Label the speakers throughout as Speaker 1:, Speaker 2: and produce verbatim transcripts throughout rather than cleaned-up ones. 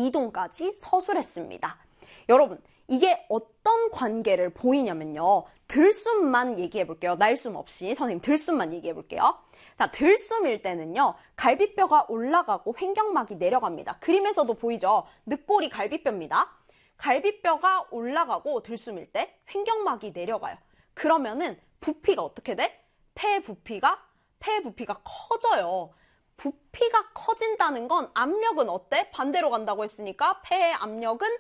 Speaker 1: 이동까지 서술했습니다. 여러분, 이게 어떤 관계를 보이냐면요. 들숨만 얘기해 볼게요. 날숨 없이. 선생님 들숨만 얘기해 볼게요. 자, 들숨일 때는요. 갈비뼈가 올라가고 횡격막이 내려갑니다. 그림에서도 보이죠? 늑골이 갈비뼈입니다. 갈비뼈가 올라가고 들숨일 때 횡격막이 내려가요. 그러면은 부피가 어떻게 돼? 폐 부피가 폐 부피가 커져요. 부피가 커진다는 건 압력은 어때? 반대로 간다고 했으니까 폐의 압력은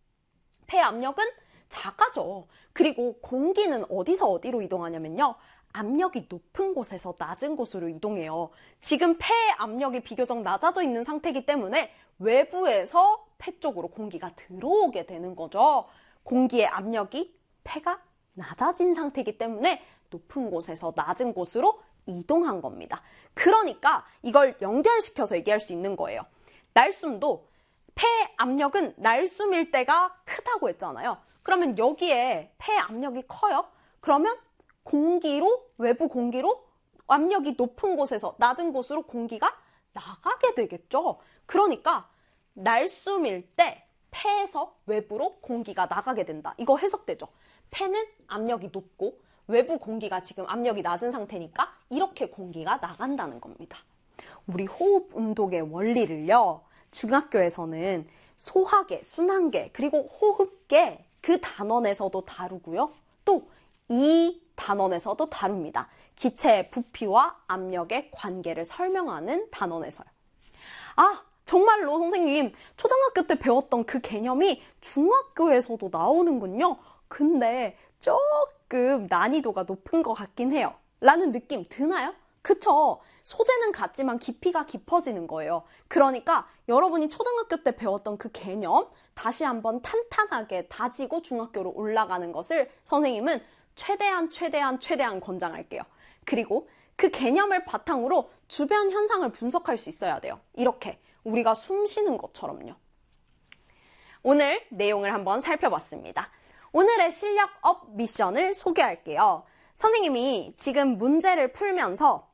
Speaker 1: 폐 압력은 작아져. 그리고 공기는 어디서 어디로 이동하냐면요. 압력이 높은 곳에서 낮은 곳으로 이동해요. 지금 폐의 압력이 비교적 낮아져 있는 상태이기 때문에 외부에서 폐 쪽으로 공기가 들어오게 되는 거죠. 공기의 압력이 폐가 낮아진 상태이기 때문에 높은 곳에서 낮은 곳으로 이동한 겁니다. 그러니까 이걸 연결시켜서 얘기할 수 있는 거예요. 날숨도 폐 압력은 날숨일 때가 크다고 했잖아요. 그러면 여기에 폐 압력이 커요. 그러면 공기로, 외부 공기로 압력이 높은 곳에서 낮은 곳으로 공기가 나가게 되겠죠. 그러니까 날숨일 때 폐에서 외부로 공기가 나가게 된다. 이거 해석되죠. 폐는 압력이 높고 외부 공기가 지금 압력이 낮은 상태니까 이렇게 공기가 나간다는 겁니다. 우리 호흡 운동의 원리를요. 중학교에서는 소화계, 순환계, 그리고 호흡계 그 단원에서도 다루고요. 또 이 단원에서도 다룹니다. 기체의 부피와 압력의 관계를 설명하는 단원에서요. 아, 정말로 선생님 초등학교 때 배웠던 그 개념이 중학교에서도 나오는군요. 근데 조금 난이도가 높은 것 같긴 해요. 라는 느낌 드나요? 그쵸? 소재는 같지만 깊이가 깊어지는 거예요. 그러니까 여러분이 초등학교 때 배웠던 그 개념 다시 한번 탄탄하게 다지고 중학교로 올라가는 것을 선생님은 최대한 최대한 최대한 권장할게요. 그리고 그 개념을 바탕으로 주변 현상을 분석할 수 있어야 돼요. 이렇게 우리가 숨 쉬는 것처럼요. 오늘 내용을 한번 살펴봤습니다. 오늘의 실력업 미션을 소개할게요. 선생님이 지금 문제를 풀면서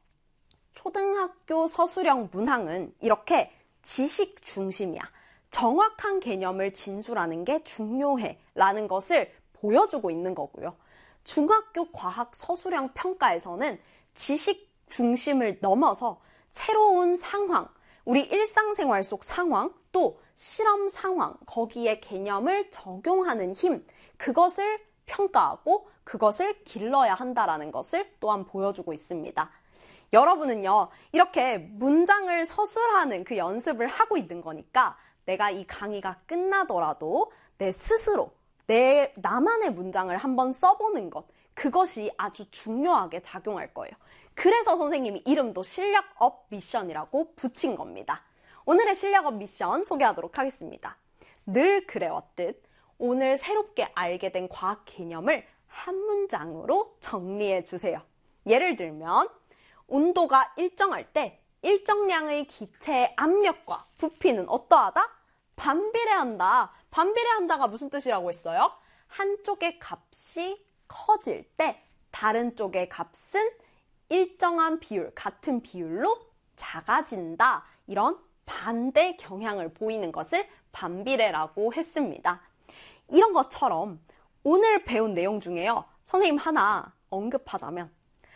Speaker 1: 초등학교 서술형 문항은 이렇게 지식 중심이야. 정확한 개념을 진술하는 게 중요해. 라는 것을 보여주고 있는 거고요. 중학교 과학 서술형 평가에서는 지식 중심을 넘어서 새로운 상황, 우리 일상생활 속 상황, 또 실험 상황, 거기에 개념을 적용하는 힘, 그것을 평가하고 그것을 길러야 한다라는 것을 또한 보여주고 있습니다. 여러분은요, 이렇게 문장을 서술하는 그 연습을 하고 있는 거니까 내가 이 강의가 끝나더라도 내 스스로 내 나만의 문장을 한번 써보는 것, 그것이 아주 중요하게 작용할 거예요. 그래서 선생님이 이름도 실력업 미션이라고 붙인 겁니다. 오늘의 실력업 미션 소개하도록 하겠습니다. 늘 그래왔듯 오늘 새롭게 알게 된 과학 개념을 한 문장으로 정리해 주세요. 예를 들면 온도가 일정할 때 일정량의 기체의 압력과 부피는 어떠하다? 반비례한다. 반비례한다가 무슨 뜻이라고 했어요? 한쪽의 값이 커질 때 다른 쪽의 값은 일정한 비율, 같은 비율로 작아진다. 이런 반대 경향을 보이는 것을 반비례라고 했습니다. 이런 것처럼 오늘 배운 내용 중에요. 선생님 하나 언급하자면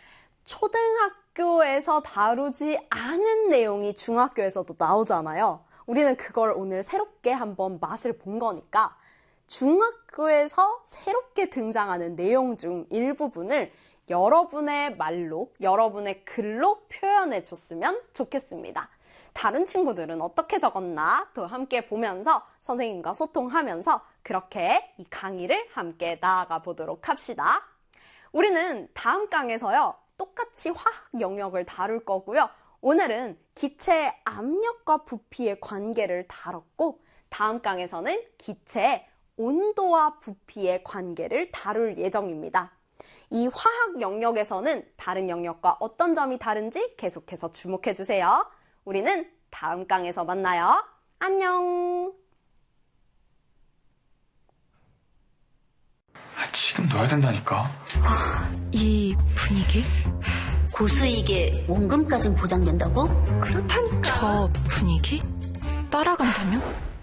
Speaker 1: 초등학교에서 다루지 않은 내용이 중학교에서도 나오잖아요. 우리는 그걸 오늘 새롭게 한번 맛을 본 거니까 중학교에서 새롭게 등장하는 내용 중 일부분을 여러분의 말로, 여러분의 글로 표현해 줬으면 좋겠습니다. 다른 친구들은 어떻게 적었나 또 함께 보면서 선생님과 소통하면서 그렇게 이 강의를 함께 나아가 보도록 합시다. 우리는 다음 강에서요, 똑같이 화학 영역을 다룰 거고요. 오늘은 기체의 압력과 부피의 관계를 다뤘고 다음 강에서는 기체의 온도와 부피의 관계를 다룰 예정입니다. 이 화학 영역에서는 다른 영역과 어떤 점이 다른지 계속해서 주목해 주세요. 우리는 다음 강에서 만나요. 안녕!
Speaker 2: 아, 지금 넣어야 된다니까.
Speaker 3: 아, 이 분위기?
Speaker 4: 고수익에 원금까진 보장된다고?
Speaker 3: 그렇다니까. 저 분위기? 따라간다면?